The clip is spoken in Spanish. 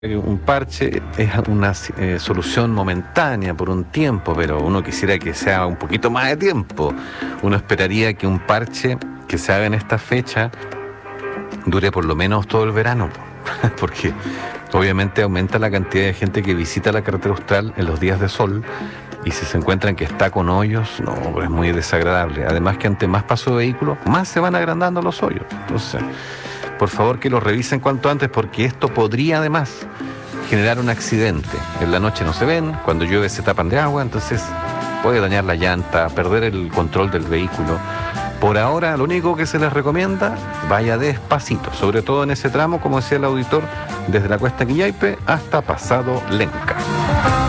Un parche es una solución momentánea por un tiempo, pero uno quisiera que sea un poquito más de tiempo. Uno esperaría que un parche que se haga en esta fecha dure por lo menos todo el verano, porque obviamente aumenta la cantidad de gente que visita la carretera austral en los días de sol, y si se encuentran que está con hoyos, no, es muy desagradable. Además que ante más paso de vehículos, más se van agrandando los hoyos. Entonces, por favor que lo revisen cuanto antes, porque esto podría además generar un accidente. En la noche no se ven, cuando llueve se tapan de agua, entonces puede dañar la llanta, perder el control del vehículo. Por ahora, lo único que se les recomienda, vaya despacito, sobre todo en ese tramo, como decía el auditor, desde la Cuesta Quillaipe hasta Pasado Lenca.